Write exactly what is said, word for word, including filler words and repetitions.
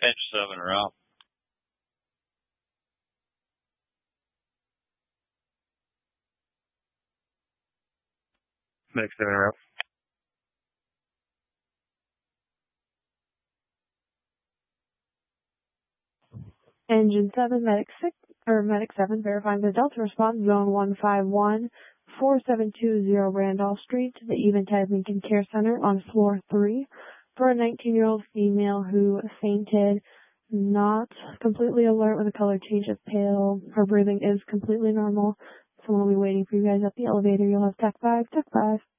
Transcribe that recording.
Pinch seven route. Medic seven route. Engine seven, Medic six, or Medic seven, verifying the Delta response, zone one five one, four seven two zero Randolph Street to the Eventide Lincoln Care Center on floor three for a nineteen-year-old female who fainted, not completely alert with a color change of pale. Her breathing is completely normal. Someone will be waiting for you guys at the elevator. You'll have Tech five, Tech five.